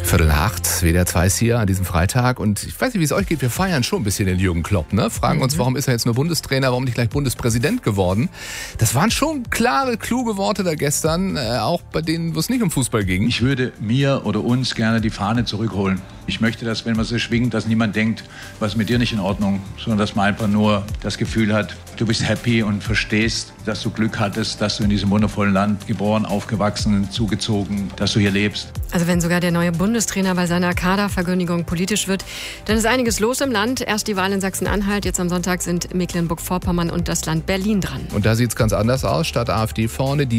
7:45, WDR 2 ist hier an diesem Freitag und ich weiß nicht, wie es euch geht, wir feiern schon ein bisschen den Jürgen Klopp, ne? Fragen uns, warum ist er jetzt nur Bundestrainer, warum nicht gleich Bundespräsident geworden? Das waren schon klare, kluge Worte da gestern, auch bei denen, wo es nicht um Fußball ging. Ich würde mir oder uns gerne die Fahne zurückholen. Ich möchte, dass, wenn man sie schwingt, dass niemand denkt, was ist mit dir nicht in Ordnung, sondern dass man einfach nur das Gefühl hat, du bist happy und verstehst, dass du Glück hattest, dass du in diesem wundervollen Land geboren, aufgewachsen, zugezogen, dass du hier lebst. Also wenn sogar der neue Bundestrainer bei seiner Kaderverkündigung politisch wird, dann ist einiges los im Land. Erst die Wahl in Sachsen-Anhalt, jetzt am Sonntag sind Mecklenburg-Vorpommern und das Land Berlin dran. Und da sieht es ganz anders aus, statt AfD vorne, die